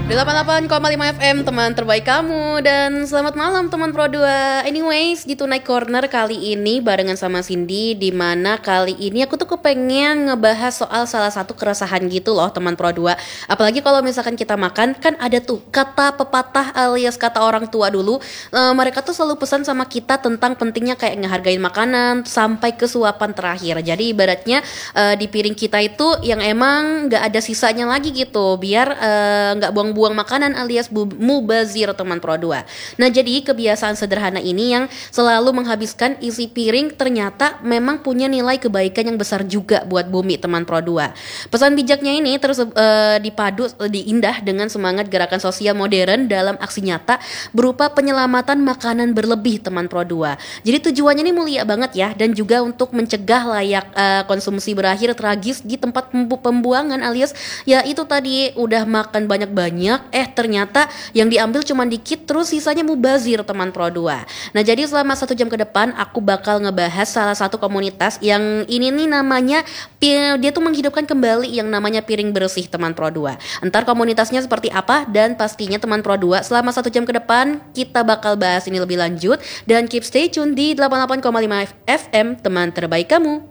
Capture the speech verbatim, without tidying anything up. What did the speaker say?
delapan puluh delapan koma lima F M, teman terbaik kamu. Dan selamat malam teman Pro dua. Anyways, di Tonight Corner kali ini barengan sama Cindy, dimana kali ini aku tuh kepengen ngebahas soal salah satu keresahan gitu loh teman Pro dua. Apalagi kalau misalkan kita makan, kan ada tuh kata pepatah alias kata orang tua dulu, e, mereka tuh selalu pesan sama kita tentang pentingnya kayak ngehargain makanan sampai ke suapan terakhir. Jadi ibaratnya e, di piring kita itu yang emang gak ada sisanya lagi gitu, biar e, gak buang buang makanan alias bu- mubazir teman Pro dua. Nah, jadi kebiasaan sederhana ini yang selalu menghabiskan isi piring ternyata memang punya nilai kebaikan yang besar juga buat bumi teman Pro dua. Pesan bijaknya ini terus uh, dipadu uh, diindah dengan semangat gerakan sosial modern dalam aksi nyata berupa penyelamatan makanan berlebih teman Pro dua. Jadi tujuannya ini mulia banget ya, dan juga untuk mencegah layak uh, konsumsi berakhir tragis di tempat pembu- pembuangan alias ya itu tadi udah makan banyak-banyak eh ternyata yang diambil cuma dikit terus sisanya mubazir teman Pro dua. Nah, jadi selama satu jam ke depan aku bakal ngebahas salah satu komunitas yang ini nih namanya, dia tuh menghidupkan kembali yang namanya piring bersih teman Pro dua. Entar komunitasnya seperti apa dan pastinya teman Pro dua selama satu jam ke depan kita bakal bahas ini lebih lanjut, dan keep stay tune di delapan puluh delapan koma lima F M, teman terbaik kamu.